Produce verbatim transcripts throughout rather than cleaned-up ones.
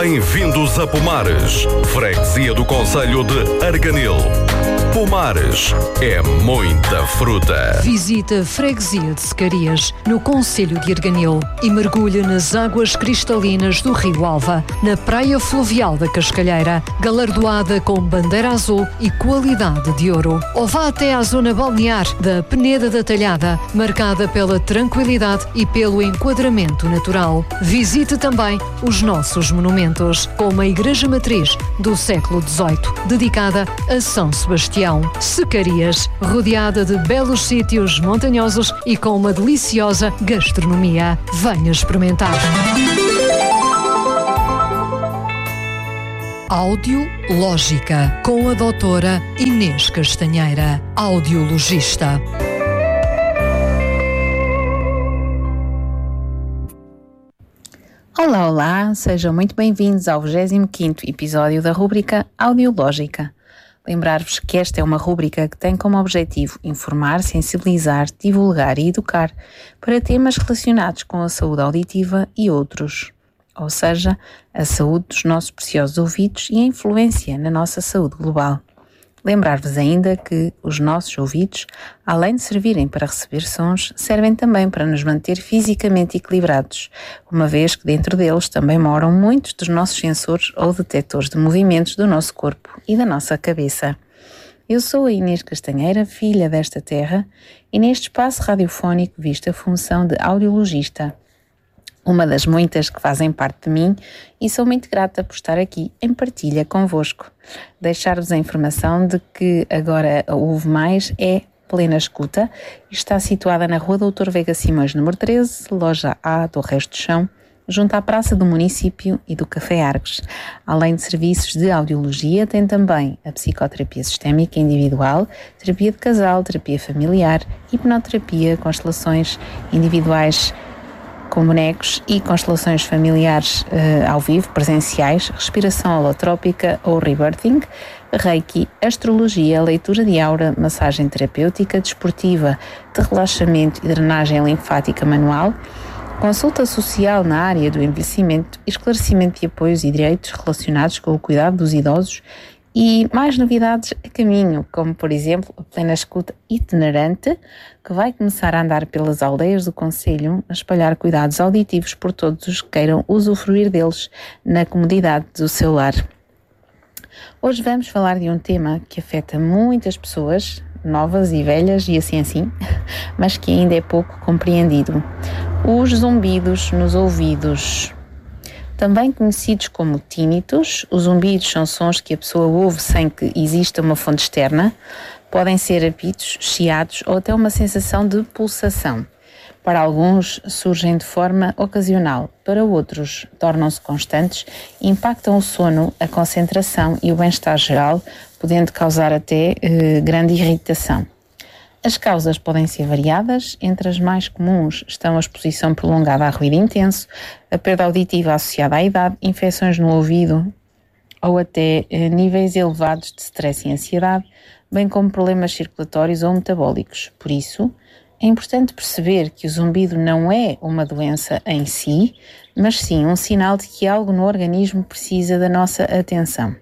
Bem-vindos a Pomares, freguesia do concelho de Arganil. Pomares é muita fruta. Visita a freguesia de Secarias, no concelho de Arganil, e mergulha nas águas cristalinas do Rio Alva, na praia fluvial da Cascalheira, galardoada com bandeira azul e qualidade de ouro. Ou vá até à zona balnear da Peneda da Talhada, marcada pela tranquilidade e pelo enquadramento natural. Visite também os nossos monumentos, como a Igreja Matriz do século dezoito, dedicada a São Sebastião. Secarias, rodeada de belos sítios montanhosos e com uma deliciosa gastronomia. Venha experimentar. Audiológica, com a doutora Inês Castanheira, audiologista. Olá, olá, sejam muito bem-vindos ao vigésimo quinto episódio da rúbrica Audiológica. Lembrar-vos que esta é uma rúbrica que tem como objetivo informar, sensibilizar, divulgar e educar para temas relacionados com a saúde auditiva e outros, ou seja, a saúde dos nossos preciosos ouvidos e a influência na nossa saúde global. Lembrar-vos ainda que os nossos ouvidos, além de servirem para receber sons, servem também para nos manter fisicamente equilibrados, uma vez que dentro deles também moram muitos dos nossos sensores ou detectores de movimentos do nosso corpo e da nossa cabeça. Eu sou a Inês Castanheira, filha desta terra, e neste espaço radiofónico visto a função de audiologista, uma das muitas que fazem parte de mim, e sou muito grata por estar aqui em partilha convosco. Deixar-vos a informação de que agora a Ouve Mais é plena escuta e está situada na Rua doutor Veiga Simões, número treze, loja A do Resto do Chão, junto à Praça do Município e do Café Argos. Além de serviços de audiologia, tem também a psicoterapia sistémica individual, terapia de casal, terapia familiar, hipnoterapia, constelações individuais com bonecos e constelações familiares uh, ao vivo, presenciais, respiração holotrópica ou rebirthing, reiki, astrologia, leitura de aura, massagem terapêutica, desportiva, de relaxamento e drenagem linfática manual, consulta social na área do envelhecimento, esclarecimento de apoios e direitos relacionados com o cuidado dos idosos e mais novidades a caminho, como por exemplo a plena escuta itinerante, que vai começar a andar pelas aldeias do concelho, a espalhar cuidados auditivos por todos os que queiram usufruir deles na comodidade do seu lar. Hoje vamos falar de um tema que afeta muitas pessoas, novas e velhas e assim assim, mas que ainda é pouco compreendido: os zumbidos nos ouvidos. Também conhecidos como tínitos, os zumbidos são sons que a pessoa ouve sem que exista uma fonte externa. Podem ser apitos, chiados ou até uma sensação de pulsação. Para alguns surgem de forma ocasional, para outros tornam-se constantes e impactam o sono, a concentração e o bem-estar geral, podendo causar até eh, grande irritação. As causas podem ser variadas, entre as mais comuns estão a exposição prolongada a ruído intenso, a perda auditiva associada à idade, infecções no ouvido ou até eh, níveis elevados de stress e ansiedade, bem como problemas circulatórios ou metabólicos. Por isso, é importante perceber que o zumbido não é uma doença em si, mas sim um sinal de que algo no organismo precisa da nossa atenção.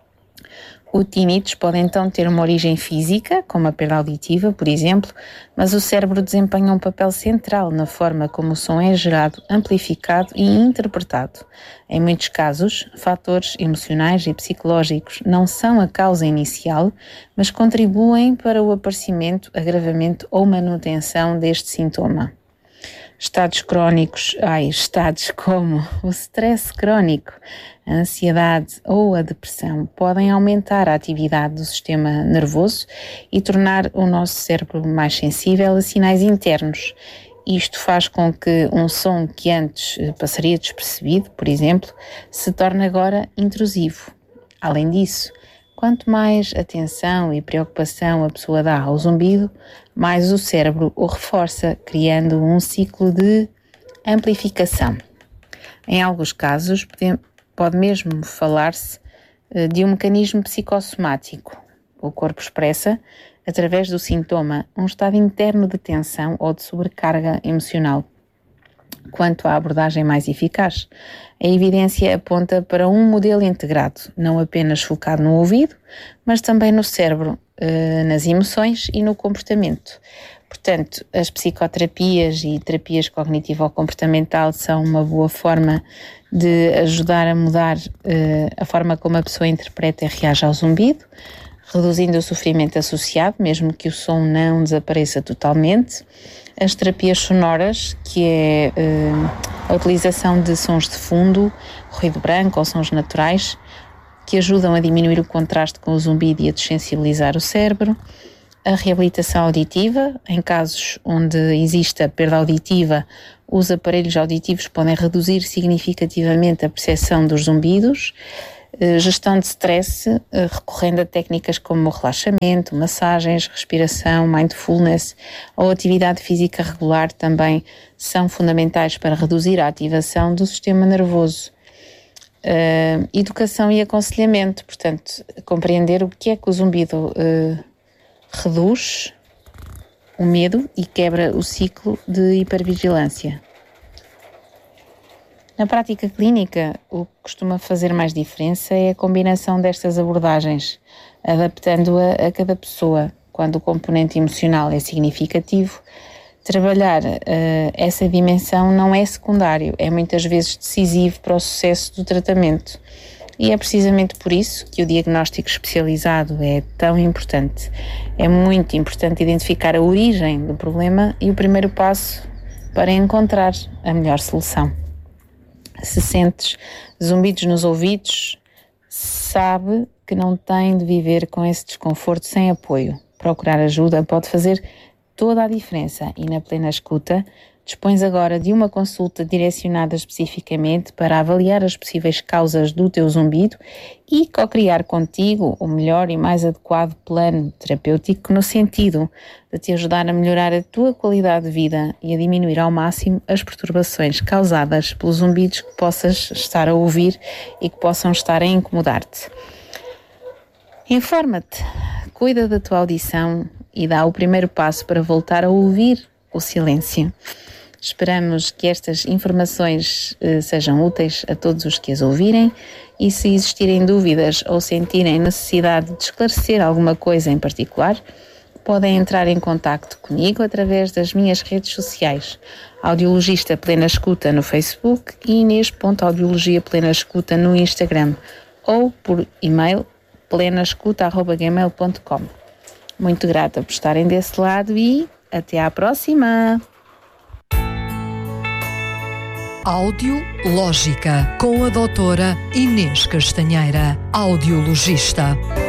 Os tínitos podem então ter uma origem física, como a perda auditiva, por exemplo, mas o cérebro desempenha um papel central na forma como o som é gerado, amplificado e interpretado. Em muitos casos, fatores emocionais e psicológicos não são a causa inicial, mas contribuem para o aparecimento, agravamento ou manutenção deste sintoma. Estados crónicos, ai, estados como o stress crónico, a ansiedade ou a depressão podem aumentar a atividade do sistema nervoso e tornar o nosso cérebro mais sensível a sinais internos. Isto faz com que um som que antes passaria despercebido, por exemplo, se torne agora intrusivo. Além disso, quanto mais atenção e preocupação a pessoa dá ao zumbido, mais o cérebro o reforça, criando um ciclo de amplificação. Em alguns casos, pode mesmo falar-se de um mecanismo psicossomático. O corpo expressa, através do sintoma, um estado interno de tensão ou de sobrecarga emocional. Quanto à abordagem mais eficaz, a evidência aponta para um modelo integrado, não apenas focado no ouvido, mas também no cérebro, nas emoções e no comportamento. Portanto, as psicoterapias e terapias cognitivo-comportamental são uma boa forma de ajudar a mudar a forma como a pessoa interpreta e reage ao zumbido, reduzindo o sofrimento associado, mesmo que o som não desapareça totalmente. As terapias sonoras, que é uh, a utilização de sons de fundo, ruído branco ou sons naturais, que ajudam a diminuir o contraste com o zumbido e a desensibilizar o cérebro. A reabilitação auditiva, em casos onde existe a perda auditiva, os aparelhos auditivos podem reduzir significativamente a percepção dos zumbidos. Gestão de stress, recorrendo a técnicas como o relaxamento, massagens, respiração, mindfulness ou atividade física regular também são fundamentais para reduzir a ativação do sistema nervoso. Uh, educação e aconselhamento, portanto, compreender o que é que o zumbido uh, reduz o medo e quebra o ciclo de hipervigilância. Na prática clínica, o que costuma fazer mais diferença é a combinação destas abordagens, adaptando-a a cada pessoa. Quando o componente emocional é significativo, trabalhar uh, essa dimensão não é secundário, é muitas vezes decisivo para o sucesso do tratamento. E é precisamente por isso que o diagnóstico especializado é tão importante. É muito importante identificar a origem do problema e o primeiro passo para encontrar a melhor solução. Se sentes zumbidos nos ouvidos, sabe que não tem de viver com esse desconforto sem apoio. Procurar ajuda pode fazer toda a diferença e na Plena Escuta dispões agora de uma consulta direcionada especificamente para avaliar as possíveis causas do teu zumbido e co-criar contigo o melhor e mais adequado plano terapêutico no sentido de te ajudar a melhorar a tua qualidade de vida e a diminuir ao máximo as perturbações causadas pelos zumbidos que possas estar a ouvir e que possam estar a incomodar-te. Informa-te, cuida da tua audição e dá o primeiro passo para voltar a ouvir o silêncio. Esperamos que estas informações eh, sejam úteis a todos os que as ouvirem e se existirem dúvidas ou sentirem necessidade de esclarecer alguma coisa em particular, podem entrar em contacto comigo através das minhas redes sociais, Audiologista Plena Escuta no Facebook e Inês ponto audiologia plena escuta no Instagram ou por e-mail plenaescuta arroba gmail ponto com. Muito grata por estarem desse lado e até à próxima! Audiológica, com a doutora Inês Castanheira, audiologista.